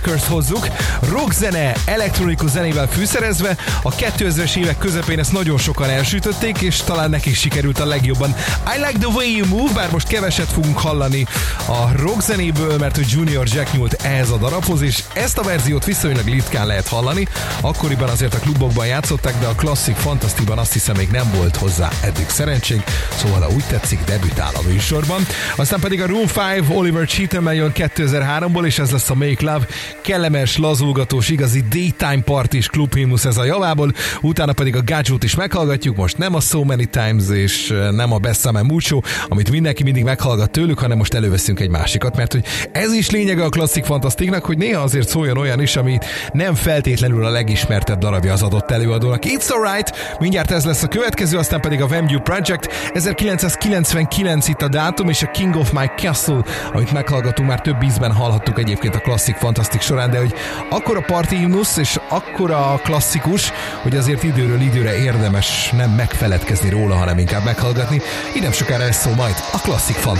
Rockers hozzuk, rockzene elektronikus zenével fűszerezve. A 2000-es évek közepén ezt nagyon sokan elsütötték, és talán nekik sikerült a legjobban. I like the way you move, bár most keveset fogunk hallani a rockzenéből, mert hogy Junior Jack nyúlt ehhez a darabhoz, és ezt a verziót viszonylag ritkán lehet hallani. Akkoriban azért a klubokban játszották, de a Classic Fantasticban azt hiszem még nem volt hozzá eddig szerencsénk, szóval ha úgy tetszik, debütál a műsorban. Aztán pedig a Room 5 Oliver Cheatham jön 2003-ból, és ez lesz a Make Love. Kellemes, lazulgatós, igazi daytime party klubhimnusz ez a javából. Utána pedig a Gadget is meghallgatjuk, most nem a So Many Times és nem a Best Summer Mucho, amit mindenki mindig meghallgat tőlük, hanem most előveszünk egy másikat, mert hogy ez is lényege a Classic Fantasticnak, hogy néha azért szóljon olyan is, ami nem feltétlenül a legismertebb darabja az adott előadónak. It's Alright, mindjárt ez lesz a következő, aztán pedig a Vamview Project, 1999 itt a dátum, és a King of My Castle, amit meghallgatunk, már több ízben hallhattuk egyébként a Classic Fantastic során, de hogy akkora party himnusz és akkora klasszikus, hogy azért időről időre érdemes nem megfeledkezni róla, hanem inkább meghallgatni. Így nem sokára ez szól majd a Classic Fantastic.